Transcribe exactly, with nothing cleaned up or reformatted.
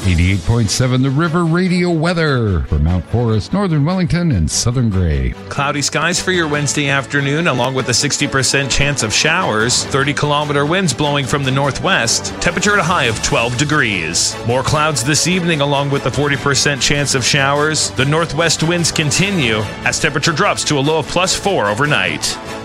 eighty-eight point seven The River Radio weather for Mount Forest, Northern Wellington, and Southern Gray. Cloudy skies for your Wednesday afternoon, along with a sixty percent chance of showers. thirty kilometer winds blowing from the northwest. Temperature at a high of twelve degrees. More clouds this evening, along with a forty percent chance of showers. The northwest winds continue as temperature drops to a low of plus four overnight.